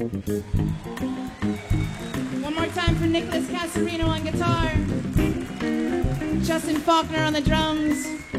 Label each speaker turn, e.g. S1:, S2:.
S1: One more time for Nicholas Casarino on guitar, Justin Faulkner on the drums,